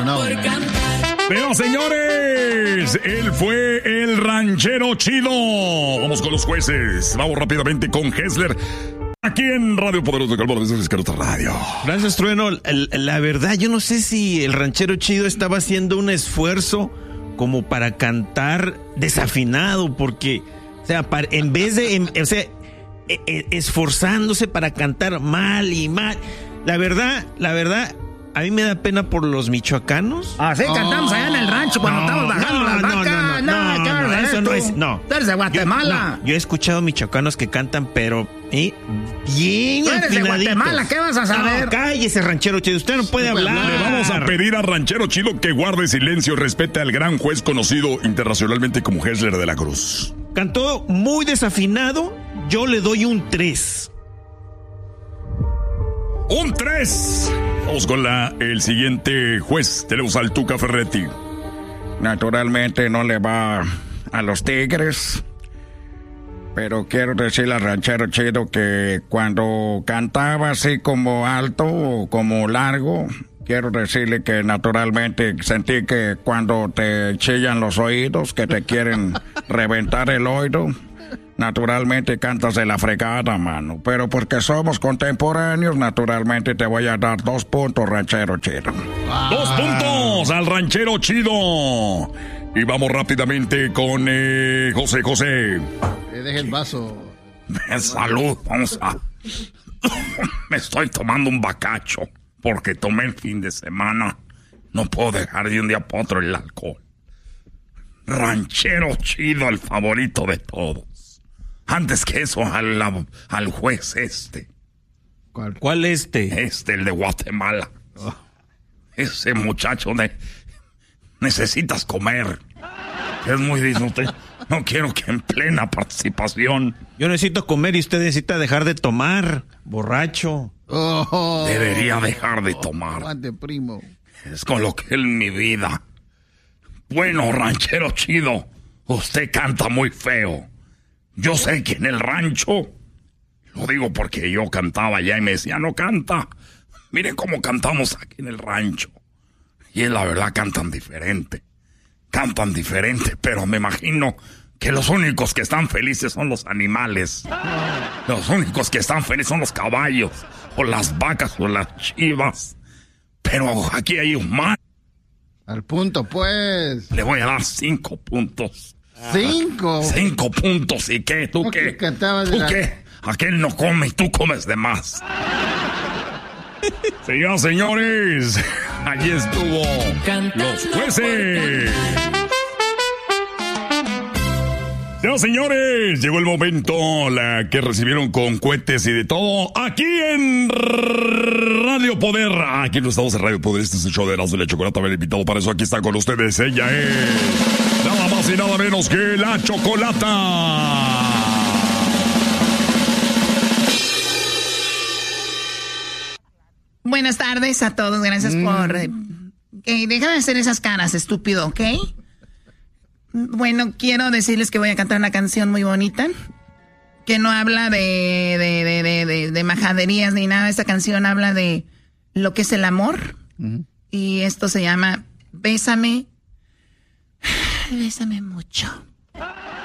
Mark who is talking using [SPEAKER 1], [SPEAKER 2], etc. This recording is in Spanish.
[SPEAKER 1] No.
[SPEAKER 2] Pero señores, él fue el ranchero chido. Vamos con los jueces. Vamos rápidamente con Hessler. Aquí en Radio Poderoso de Calvario, desde Escarota Radio.
[SPEAKER 3] Gracias, Trueno. La verdad, yo no sé si el ranchero chido estaba haciendo un esfuerzo como para cantar desafinado, porque, o sea, en vez de, esforzándose para cantar mal y mal. La verdad, a mí me da pena por los michoacanos.
[SPEAKER 1] Sí, cantamos allá en el rancho cuando estamos bajando las vacas.
[SPEAKER 3] No, eso no es. No.
[SPEAKER 1] Tú eres de Guatemala.
[SPEAKER 3] Yo he escuchado michoacanos que cantan, pero bien
[SPEAKER 1] Tú eres de Guatemala, ¿qué vas a saber?
[SPEAKER 3] No, cállese, ranchero chido. Usted no puede hablar.
[SPEAKER 2] Le vamos a pedir a ranchero chido que guarde silencio y respete al gran juez conocido internacionalmente como Hessler de la Cruz.
[SPEAKER 3] Cantó muy desafinado. Yo le doy un 3.
[SPEAKER 2] ¡Un 3! Vamos con el siguiente juez. Tenemos al Tuca Ferretti.
[SPEAKER 4] Naturalmente no le va a los Tigres, pero quiero decirle al ranchero chido que cuando cantaba así como alto o como largo, quiero decirle que naturalmente sentí que cuando te chillan los oídos, que te quieren reventar el oído, naturalmente cantas de la fregada, mano. Pero porque somos contemporáneos, naturalmente te voy a dar 2 puntos, ranchero chido.
[SPEAKER 2] 2 puntos al ranchero chido. Y vamos rápidamente con José.
[SPEAKER 1] Deje el vaso.
[SPEAKER 2] Salud, vamos a... Me estoy tomando un bacacho porque tomé el fin de semana. No puedo dejar de un día para otro el alcohol. Ranchero chido, el favorito de todos. Antes que eso, al juez este.
[SPEAKER 3] ¿Cuál este?
[SPEAKER 2] El de Guatemala. Oh. Ese muchacho necesitas comer. Es muy disfrute. No quiero que en plena participación.
[SPEAKER 3] Yo necesito comer y usted necesita dejar de tomar, borracho.
[SPEAKER 2] Debería dejar de tomar.
[SPEAKER 1] Aguante, primo.
[SPEAKER 2] Es con lo que en mi vida. Bueno, ranchero chido, usted canta muy feo. Yo sé que en el rancho, lo digo porque yo cantaba allá y me decía, no canta. Miren cómo cantamos aquí en el rancho. Y es la verdad, cantan diferente, pero me imagino que los únicos que están felices son los animales. Los únicos que están felices son los caballos, o las vacas, o las chivas. Pero aquí hay humanos.
[SPEAKER 1] Al punto, pues.
[SPEAKER 2] Le voy a dar 5 puntos.
[SPEAKER 1] 5.
[SPEAKER 2] 5 puntos. ¿Y qué? ¿Tú qué? ¿Tú qué? Aquel no come y tú comes de más. Señoras, señores, allí estuvo los jueces. Señoras, señores, llegó el momento, la que recibieron con cohetes y de todo, aquí en Radio Poder. Aquí no estamos en Radio Poder, este es el show de Erasmo de la Chocolata. Haber invitado para eso, aquí está con ustedes. Ella es nada más y nada menos que la Chocolata.
[SPEAKER 5] Buenas tardes a todos, gracias por... déjame hacer esas caras, estúpido, ¿ok? Bueno, quiero decirles que voy a cantar una canción muy bonita, que no habla de majaderías ni nada. Esta canción habla de lo que es el amor. Y esto se llama Bésame, bésame mucho.